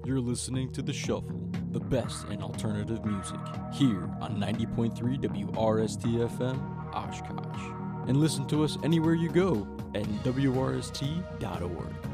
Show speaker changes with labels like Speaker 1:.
Speaker 1: You're listening to The Shuffle, the best in alternative music, here on 90.3 WRST-FM, Oshkosh. And listen to us anywhere you go at WRST.org.